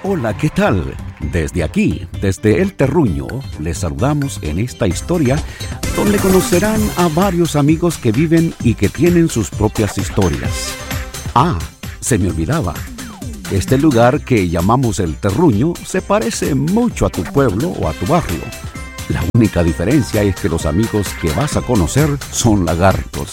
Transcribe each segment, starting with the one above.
Hola, ¿qué tal? Desde aquí, desde El Terruño, les saludamos en esta historia donde conocerán a varios amigos que viven y que tienen sus propias historias. Ah, se me olvidaba. Este lugar que llamamos El Terruño se parece mucho a tu pueblo o a tu barrio. La única diferencia es que los amigos que vas a conocer son lagartos.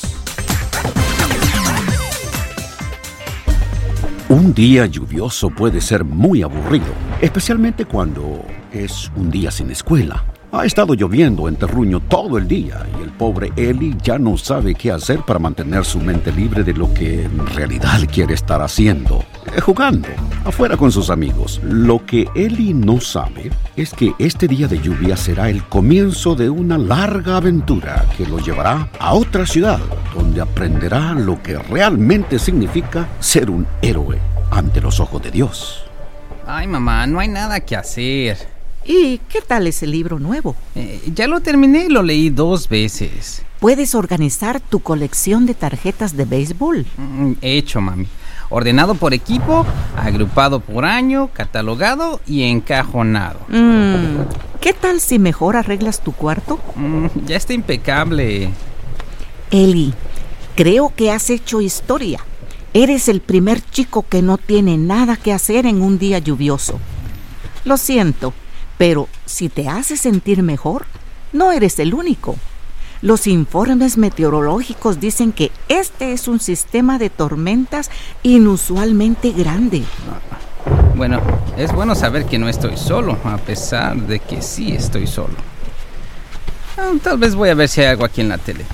Un día lluvioso puede ser muy aburrido, especialmente cuando es un día sin escuela. Ha estado lloviendo en Terruño todo el día y el pobre Eli ya no sabe qué hacer para mantener su mente libre de lo que en realidad quiere estar haciendo, jugando, afuera con sus amigos. Lo que Eli no sabe es que este día de lluvia será el comienzo de una larga aventura que lo llevará a otra ciudad, donde aprenderá lo que realmente significa ser un héroe ante los ojos de Dios. Ay, mamá, no hay nada que hacer. ¿Y qué tal ese libro nuevo? Ya lo terminé y lo leí 2 veces. ¿Puedes organizar tu colección de tarjetas de béisbol? Hecho, mami. Ordenado por equipo, agrupado por año, catalogado y encajonado. ¿Qué tal si mejor arreglas tu cuarto? Ya está impecable. Eli, creo que has hecho historia. Eres el primer chico que no tiene nada que hacer en un día lluvioso. Lo siento, pero si te hace sentir mejor, no eres el único. Los informes meteorológicos dicen que este es un sistema de tormentas inusualmente grande. Bueno, es bueno saber que no estoy solo, a pesar de que sí estoy solo. Tal vez voy a ver si hay algo aquí en la tele.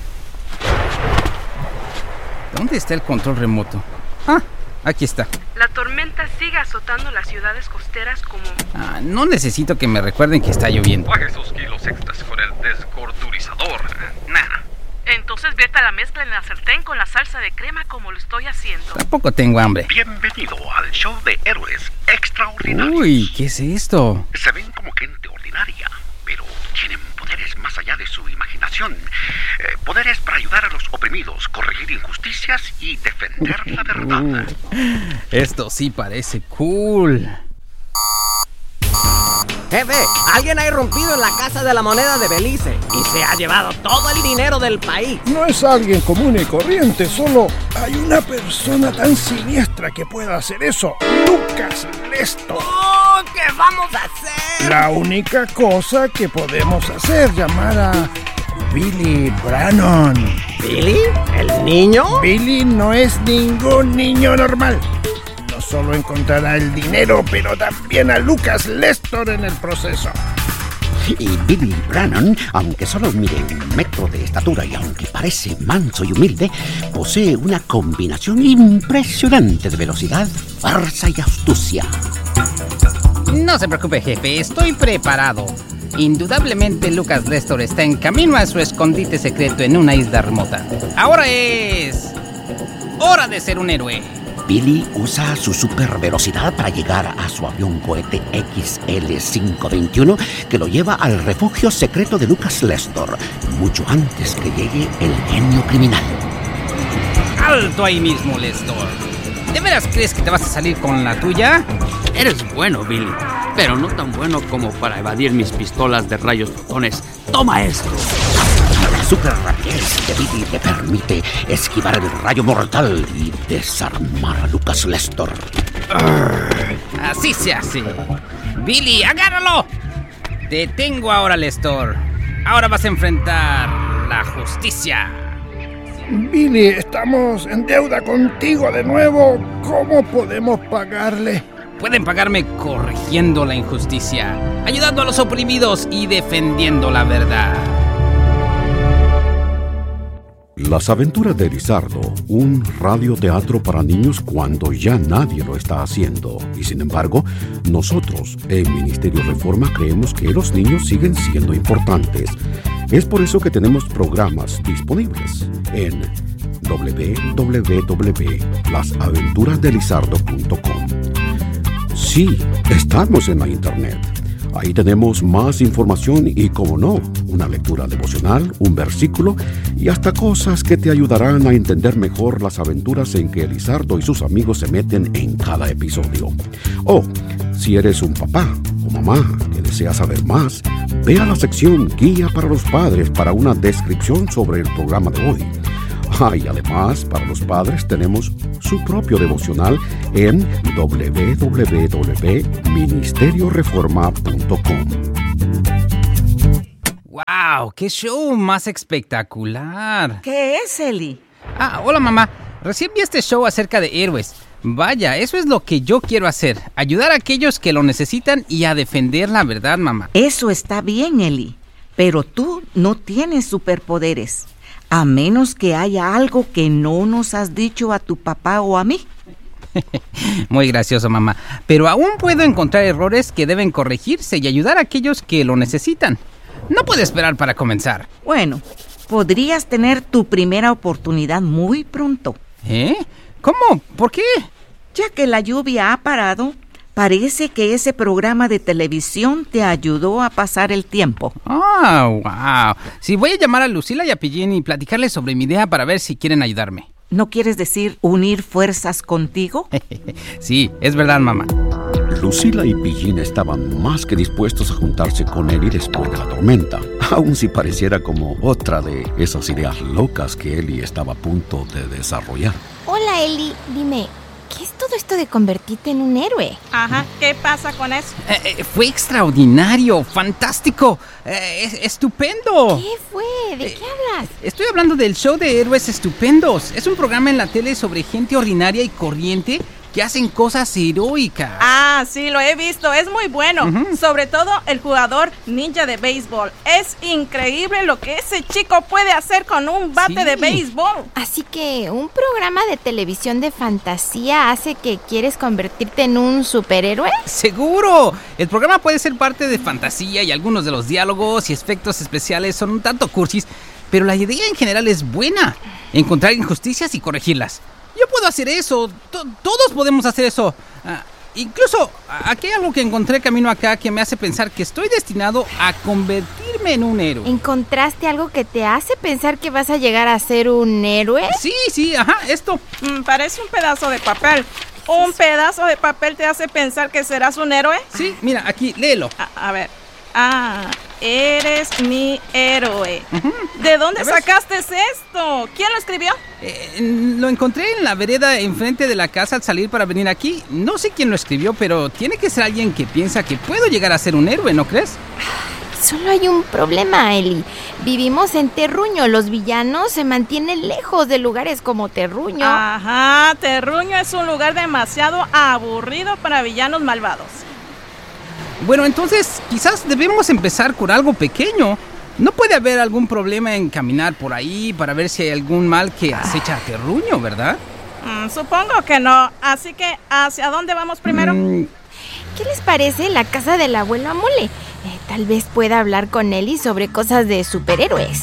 ¿Dónde está el control remoto? Aquí está. La tormenta sigue azotando las ciudades costeras como... No necesito que me recuerden que está lloviendo. Baje sus kilos extras con el descordurizador. Entonces vierta la mezcla en el sartén con la salsa de crema como lo estoy haciendo. Tampoco tengo hambre. Bienvenido al show de héroes extraordinarios. Uy, ¿qué es esto? Se ven como gente ordinaria, pero tienen poderes más allá de su imaginación. Poderes para ayudar a los oprimidos, corregir injusticias y defender la verdad. Esto sí parece cool. Jefe, alguien ha irrumpido en la Casa de la Moneda de Belice y se ha llevado todo el dinero del país. No es alguien común y corriente, solo hay una persona tan siniestra que pueda hacer eso. Lucas Lestor. ¡Oh! ¿Qué vamos a hacer? La única cosa que podemos hacer, llamar a Billy Brannon. ¿Billy? ¿El niño? Billy no es ningún niño normal. No solo encontrará el dinero, pero también a Lucas Lestor en el proceso. Y Billy Brannon, aunque solo mide 1 metro de estatura y aunque parece manso y humilde, posee una combinación impresionante de velocidad, fuerza y astucia. No se preocupe, jefe, estoy preparado. Indudablemente Lucas Lestor está en camino a su escondite secreto en una isla remota. Ahora es... hora de ser un héroe. Billy usa su supervelocidad para llegar a su avión cohete XL-521 que lo lleva al refugio secreto de Lucas Lestor, mucho antes que llegue el genio criminal. ¡Alto ahí mismo, Lestor! ¿De veras crees que te vas a salir con la tuya? Eres bueno, Billy, pero no tan bueno como para evadir mis pistolas de rayos fotones. ¡Toma esto! La super rapidez de Billy le permite esquivar el rayo mortal y desarmar a Lucas Lestor. Así se hace. Billy, agárralo. Te tengo ahora, Lestor. Ahora vas a enfrentar la justicia. Billy, estamos en deuda contigo de nuevo. ¿Cómo podemos pagarle? Pueden pagarme corrigiendo la injusticia, ayudando a los oprimidos y defendiendo la verdad. Las aventuras de Lizardo, un radioteatro para niños cuando ya nadie lo está haciendo. Y sin embargo, nosotros en Ministerio Reforma creemos que los niños siguen siendo importantes. Es por eso que tenemos programas disponibles en www.lasaventurasdelizardo.com. Sí, estamos en la internet. Ahí tenemos más información y, como no, una lectura devocional, un versículo y hasta cosas que te ayudarán a entender mejor las aventuras en que Lizardo y sus amigos se meten en cada episodio. Si eres un papá o mamá que desea saber más, ve a la sección Guía para los Padres para una descripción sobre el programa de hoy. Y además, para los padres tenemos su propio devocional en www.ministerioreforma.com. ¡Wow! ¡Qué show más espectacular! ¿Qué es, Eli? Hola mamá. Recién vi este show acerca de héroes. Vaya, eso es lo que yo quiero hacer. Ayudar a aquellos que lo necesitan y a defender la verdad, mamá. Eso está bien, Eli. Pero tú no tienes superpoderes. A menos que haya algo que no nos has dicho a tu papá o a mí. Muy gracioso, mamá. Pero aún puedo encontrar errores que deben corregirse y ayudar a aquellos que lo necesitan. No puedo esperar para comenzar. Bueno, podrías tener tu primera oportunidad muy pronto. ¿Eh? ¿Cómo? ¿Por qué? Ya que la lluvia ha parado, parece que ese programa de televisión te ayudó a pasar el tiempo. Wow. Sí, voy a llamar a Lucila y a Pillín y platicarles sobre mi idea para ver si quieren ayudarme. ¿No quieres decir unir fuerzas contigo? Sí, es verdad, mamá. Lucila y Pillín estaban más que dispuestos a juntarse con Eli después de la tormenta, aun si pareciera como otra de esas ideas locas que Eli estaba a punto de desarrollar. Hola, Eli, dime, ¿qué es todo esto de convertirte en un héroe? Ajá, ¿qué pasa con eso? Fue extraordinario, fantástico, estupendo. ¿Qué fue? ¿De qué hablas? Estoy hablando del show de héroes estupendos. Es un programa en la tele sobre gente ordinaria y corriente que hacen cosas heroicas. Sí, lo he visto, es muy bueno. Sobre todo el jugador ninja de béisbol. Es increíble lo que ese chico puede hacer con un bate de béisbol. Así que un programa de televisión de fantasía hace que quieres convertirte en un superhéroe. ¡Seguro! El programa puede ser parte de fantasía y algunos de los diálogos y efectos especiales son un tanto cursis, pero la idea en general es buena. Encontrar injusticias y corregirlas. Yo puedo hacer eso, todos podemos hacer eso. Incluso, aquí hay algo que encontré camino acá que me hace pensar que estoy destinado a convertirme en un héroe. ¿Encontraste algo que te hace pensar que vas a llegar a ser un héroe? Sí, esto. Parece un pedazo de papel. ¿Un pedazo de papel te hace pensar que serás un héroe? Sí, mira, aquí, léelo. A ver. Eres mi héroe. ¿De dónde sacaste esto? ¿Quién lo escribió? Lo encontré en la vereda enfrente de la casa al salir para venir aquí. No sé quién lo escribió, pero tiene que ser alguien que piensa que puedo llegar a ser un héroe, ¿no crees? Solo hay un problema, Eli. Vivimos en Terruño. Los villanos se mantienen lejos de lugares como Terruño. Ajá, Terruño es un lugar demasiado aburrido para villanos malvados. Bueno, entonces quizás debemos empezar con algo pequeño. No puede haber algún problema en caminar por ahí para ver si hay algún mal que acecha a Terruño, ¿verdad? Supongo que no. Así que, ¿hacia dónde vamos primero? ¿Qué les parece la casa del abuelo Amole? Tal vez pueda hablar con Eli sobre cosas de superhéroes.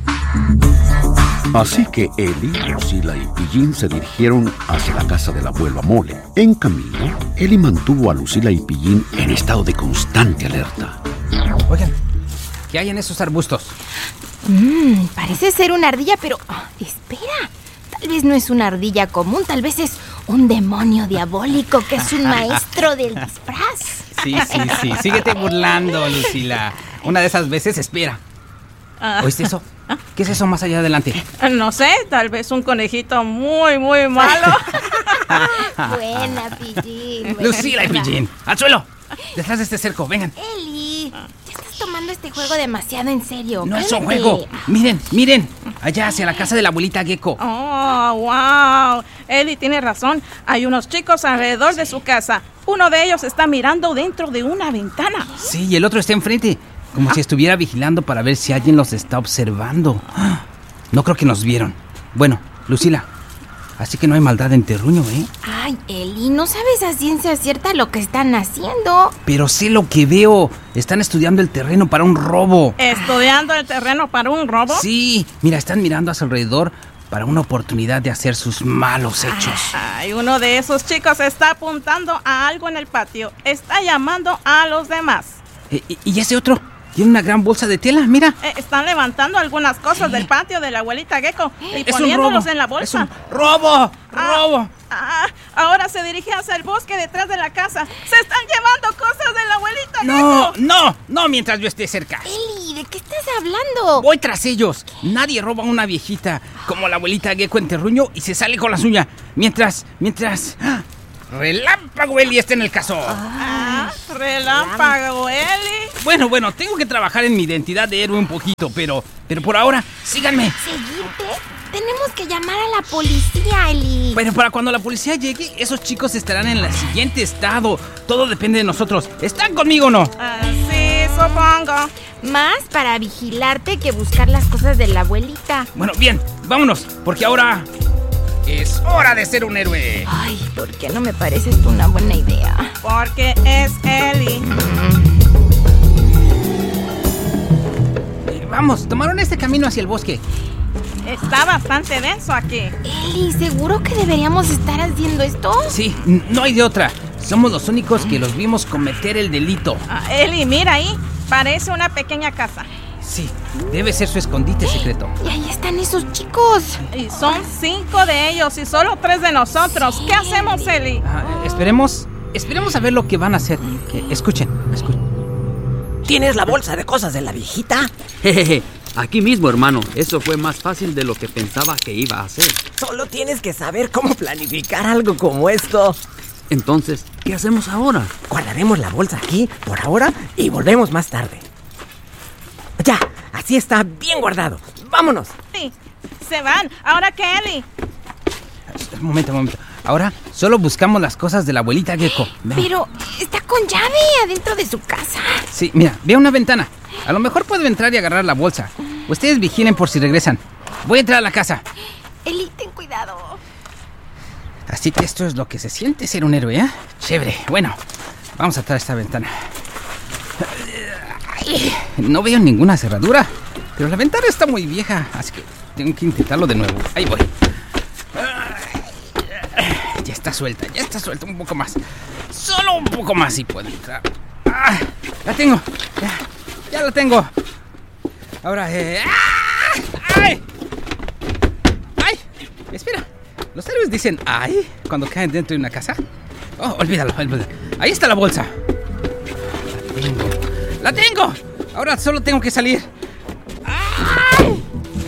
Así que Eli, Lucila y Pillín se dirigieron hacia la casa del abuelo Amole. En camino, Eli mantuvo a Lucila y Pillín en estado de constante alerta. Oigan, ¿qué hay en esos arbustos? Parece ser una ardilla, pero... espera, tal vez no es una ardilla común, tal vez es un demonio diabólico que es un maestro del disfraz. Sí, síguete burlando, Lucila. Una de esas veces espera. ¿Oíste eso? ¿Qué es eso más allá adelante? No sé, tal vez un conejito muy, muy malo. Buena, Pillín. Lucila y Pillín, al suelo. Detrás de este cerco, vengan. Eli, ya estás tomando este juego demasiado en serio. No es un juego. Miren. Allá hacia la casa de la abuelita Gecko. Oh, wow. Eli tiene razón. Hay unos chicos alrededor de su casa. Uno de ellos está mirando dentro de una ventana. Sí, y el otro está enfrente. Como si estuviera vigilando para ver si alguien los está observando. No creo que nos vieron. Bueno, Lucila, así que no hay maldad en Terruño, ¿eh? Ay, Eli, no sabes a ciencia cierta lo que están haciendo. Pero sé lo que veo. Están estudiando el terreno para un robo. ¿Estudiando el terreno para un robo? Sí, mira, están mirando a su alrededor para una oportunidad de hacer sus malos hechos. Ay, uno de esos chicos está apuntando a algo en el patio. Está llamando a los demás. ¿Y ese otro? Tiene una gran bolsa de tela, mira. Están levantando algunas cosas del patio de la abuelita Gecko y Es un poniéndolos robo. en la bolsa. Es un robo. ¡Robo! Ahora se dirige hacia el bosque detrás de la casa. ¡Se están llevando cosas de la abuelita No, Gecko! no mientras yo esté cerca. Eli, ¿de qué estás hablando? Voy tras ellos. Nadie roba a una viejita como la abuelita Gecko en terruño y se sale con la suya. Mientras... ¡Ah! Relámpago Eli está en el caso. Relámpago Eli. Bueno, tengo que trabajar en mi identidad de héroe un poquito, pero por ahora, síganme. ¿Seguirte? Tenemos que llamar a la policía, Eli. Pero para cuando la policía llegue, esos chicos estarán en el siguiente estado. Todo depende de nosotros. ¿Están conmigo o no? Sí, supongo. Más para vigilarte que buscar las cosas de la abuelita. Bueno, bien, vámonos, porque ahora es hora de ser un héroe. Ay, ¿por qué no me parece esto una buena idea? Porque es Eli. Vamos, tomaron este camino hacia el bosque. Está bastante denso aquí. Eli, ¿seguro que deberíamos estar haciendo esto? Sí, no hay de otra. Somos los únicos que los vimos cometer el delito. Eli, mira ahí. Parece una pequeña casa. Sí, debe ser su escondite secreto. Y ahí están esos chicos. Y son 5 de ellos y solo 3 de nosotros. Sí. ¿Qué hacemos, Eli? Esperemos a ver lo que van a hacer. Escuchen. ¿Tienes la bolsa de cosas de la viejita? Jejeje, aquí mismo, hermano. Eso fue más fácil de lo que pensaba que iba a hacer. Solo tienes que saber cómo planificar algo como esto. Entonces, ¿qué hacemos ahora? Guardaremos la bolsa aquí por ahora y volvemos más tarde. Ya, así está bien guardado. ¡Vámonos! Sí, se van. ¿Ahora qué, Eli? Un momento. Ahora solo buscamos las cosas de la abuelita Gecko. Pero está con llave adentro de su casa. Sí, mira, ve una ventana. A lo mejor puedo entrar y agarrar la bolsa. Ustedes vigilen por si regresan. Voy a entrar a la casa. Eli, ten cuidado. Así que esto es lo que se siente ser un héroe, ¿eh? Chévere. Bueno, vamos a traer esta ventana. Ay, no veo ninguna cerradura, pero la ventana está muy vieja, así que tengo que intentarlo de nuevo. Ahí voy. Ya está suelta un poco más. Solo un poco más y puedo entrar. La tengo. Ya la tengo. Ahora, ¡ay! Espera. ¿Los héroes dicen ¡ay! cuando caen dentro de una casa? Oh, olvídalo. Ahí está la bolsa. ¡La tengo! Ahora solo tengo que salir. ¡Ay!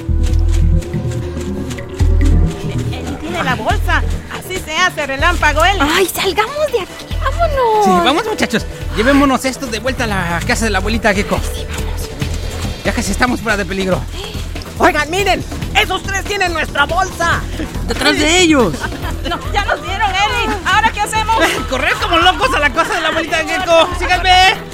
Eli tiene la bolsa. Así se hace, Relámpago Eli. Ay, salgamos de aquí, vámonos. Sí, vamos, muchachos. Llevémonos esto de vuelta a la casa de la abuelita Gecko. Sí, vamos. Ya casi estamos fuera de peligro. Oigan, miren, esos 3 tienen nuestra bolsa. ¡Detrás de ellos! No, ya nos dieron, Eli. ¿Ahora qué hacemos? Correr como locos a la casa de la abuelita Gecko. ¡Síganme!